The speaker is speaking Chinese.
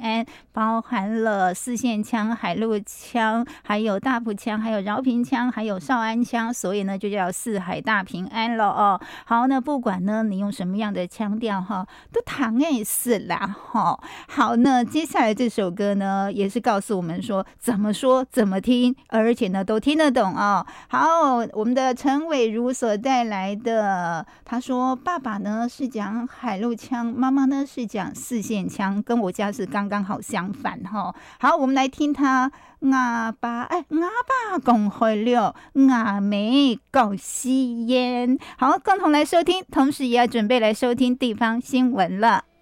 安，包含了四线腔、海陆腔，还有大埔腔，还有饶平腔，还有少安腔，所以呢就叫四海大平安了哦。好，那不管呢你用什么样的腔调哈，都唐诶是啦哈。好，那接下来这首歌呢，也是告诉我们说怎么说怎么听，而且呢都听得懂哦。好，我们的陈伟如所带来的，他说爸爸呢是讲海陆腔，妈妈呢是讲四线腔，跟我家是刚刚好相反哈。好，我们来听他阿爸讲会了，阿妹讲吸烟。好，共同来收听，同时也要准备来收听地方新闻了。